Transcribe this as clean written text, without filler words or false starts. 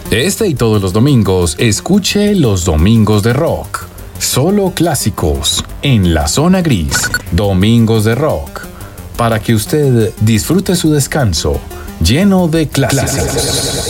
Este y todos los domingos, escuche Los Domingos de Rock. Solo clásicos en la zona gris. Domingos de Rock. Para que usted disfrute su descanso lleno de clásicos.